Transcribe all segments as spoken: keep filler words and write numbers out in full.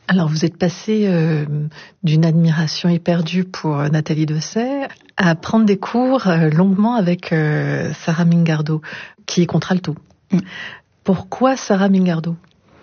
Alors, vous êtes passé euh, d'une admiration éperdue pour Nathalie Dessay à prendre des cours euh, longuement avec euh, Sarah Mingardo, qui est contralto. Mm. Pourquoi Sarah Mingardo ?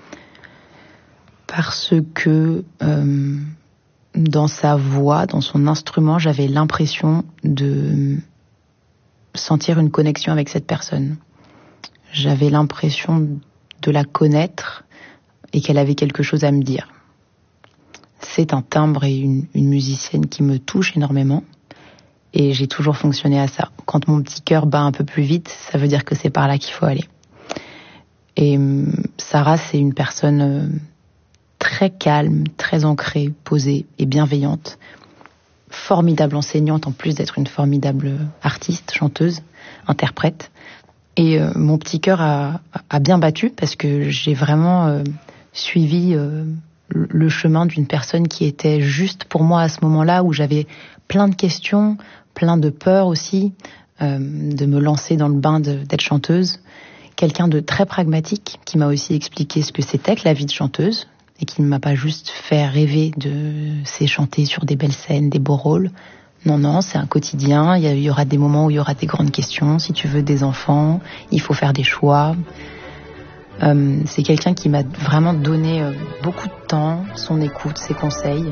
Parce que euh, dans sa voix, dans son instrument, j'avais l'impression de sentir une connexion avec cette personne. J'avais l'impression de la connaître et qu'elle avait quelque chose à me dire. C'est un timbre et une, une musicienne qui me touche énormément et j'ai toujours fonctionné à ça. Quand mon petit cœur bat un peu plus vite, ça veut dire que c'est par là qu'il faut aller. Et euh, Sarah, c'est une personne euh, très calme, très ancrée, posée et bienveillante. Formidable enseignante en plus d'être une formidable artiste, chanteuse, interprète. Et euh, mon petit cœur a, a bien battu parce que j'ai vraiment euh, suivi euh, le chemin d'une personne qui était juste pour moi à ce moment-là, où j'avais plein de questions, plein de peurs aussi, euh, de me lancer dans le bain de, d'être chanteuse. Quelqu'un de très pragmatique qui m'a aussi expliqué ce que c'était que la vie de chanteuse et qui ne m'a pas juste fait rêver de c'est chanter sur des belles scènes, des beaux rôles. Non, non, c'est un quotidien. Il y, y aura des moments où il y aura des grandes questions. Si tu veux des enfants, il faut faire des choix. Euh, c'est quelqu'un qui m'a vraiment donné euh, beaucoup de temps, son écoute, ses conseils.